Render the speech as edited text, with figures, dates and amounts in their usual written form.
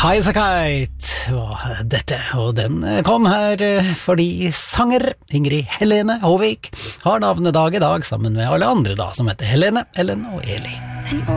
Highasakite var dette, og den kom her fordi sanger Ingrid Helene Håvik har navnedag i dag sammen med alle andre da, som heter Helene, Ellen og Eli.